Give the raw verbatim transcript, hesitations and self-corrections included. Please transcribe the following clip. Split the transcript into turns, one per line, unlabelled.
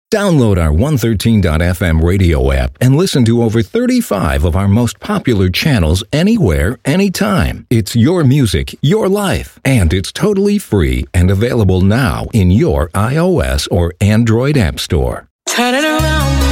Download our one thirteen dot f m radio app and listen to over thirty-five of our most popular channels anywhere, anytime. It's your music, your life, and it's totally free and available now in your iOS or Android app store.
Turn it around.